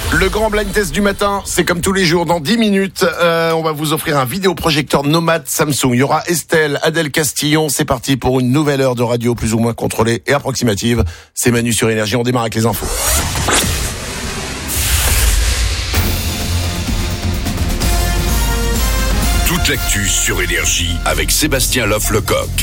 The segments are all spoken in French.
Le grand blind test du matin, c'est comme tous les jours, dans 10 minutes, on va vous offrir un vidéoprojecteur nomade Samsung. Il y aura Estelle, Adèle Castillon, c'est parti pour une nouvelle heure de radio plus ou moins contrôlée et approximative. C'est Manu sur Énergie, on démarre avec les infos. Toute l'actu sur Énergie avec Sébastien Loff-Lecoq.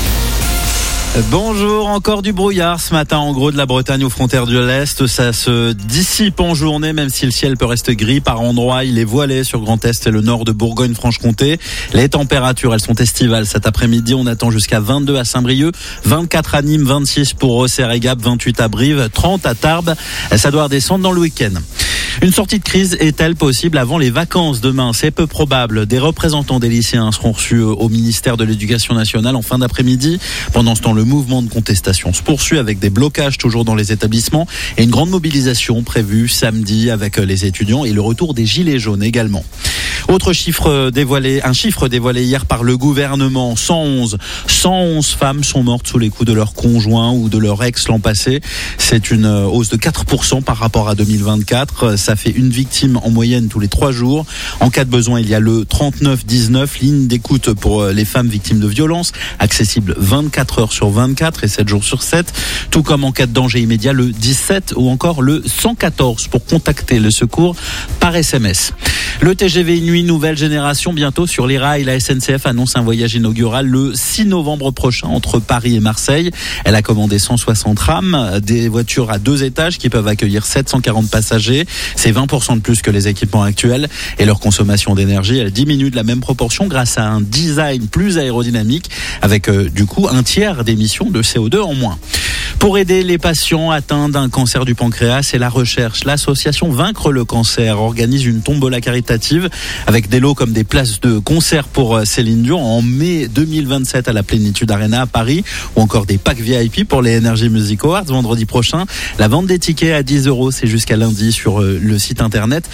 Bonjour, encore du brouillard ce matin en gros de la Bretagne aux frontières de l'Est. Ça se dissipe en journée même si le ciel peut rester gris par endroits. Il est voilé sur Grand Est et le nord de Bourgogne-Franche-Comté. Les températures, elles sont estivales cet après-midi. On attend jusqu'à 22 à Saint-Brieuc, 24 à Nîmes, 26 pour Auxerre et Gap, 28 à Brive, 30 à Tarbes. Ça doit redescendre dans le week-end. Une sortie de crise est-elle possible avant les vacances demain? C'est peu probable. Des représentants des lycéens seront reçus au ministère de l'Éducation nationale en fin d'après-midi. Pendant ce temps, le mouvement de contestation se poursuit avec des blocages toujours dans les établissements et une grande mobilisation prévue samedi avec les étudiants et le retour des gilets jaunes également. Autre chiffre dévoilé, un chiffre dévoilé hier par le gouvernement, 111 femmes sont mortes sous les coups de leur conjoint ou de leur ex l'an passé. C'est une hausse de 4% par rapport à 2024. Ça fait une victime en moyenne tous les 3 jours. En cas de besoin, il y a le 3919, ligne d'écoute pour les femmes victimes de violences, accessible 24 heures sur 24 et 7 jours sur 7. Tout comme en cas de danger immédiat, le 17 ou encore le 114 pour contacter le secours par SMS. Le TGV Nuit nouvelle génération bientôt sur les rails. La SNCF annonce un voyage inaugural le 6 novembre prochain entre Paris et Marseille. Elle a commandé 160 rames, des voitures à 2 étages qui peuvent accueillir 740 passagers. C'est 20% de plus que les équipements actuels et leur consommation d'énergie, elle diminue de la même proportion grâce à un design plus aérodynamique avec du coup un tiers d'émissions de CO2 en moins. Pour aider les patients atteints d'un cancer du pancréas et la recherche, l'association Vaincre le cancer organise une tombola caritative avec des lots comme des places de concert pour Céline Dion en mai 2027 à la Plénitude Arena à Paris ou encore des packs VIP pour les Energy Music Awards vendredi prochain. La vente des tickets à 10 €, c'est jusqu'à lundi sur le site internet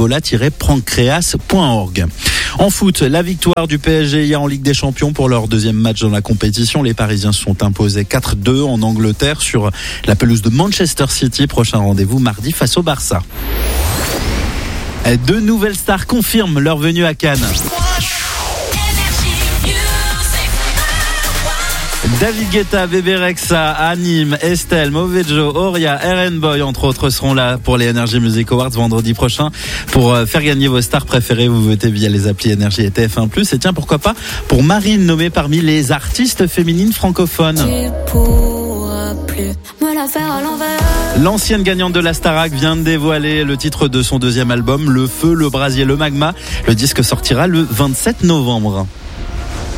tombola-pancreas.org. En foot, la victoire du PSG hier en Ligue des Champions pour leur deuxième match dans la compétition. Les Parisiens se sont imposés 4-2 en Angleterre sur la pelouse de Manchester City. Prochain rendez-vous mardi face au Barça. 2 nouvelles stars confirment leur venue à Cannes. David Guetta, Bébé Rexha, Anime, Estelle, Movejo, Oria, RN Boy, entre autres, seront là pour les Energy Music Awards vendredi prochain. Pour faire gagner vos stars préférées, vous votez via les applis Énergie et TF1+. Et tiens, pourquoi pas pour Marine, nommée parmi les artistes féminines francophones. L'ancienne gagnante de la Starac vient de dévoiler le titre de son deuxième album, Le Feu, le Brasier, le Magma. Le disque sortira le 27 novembre.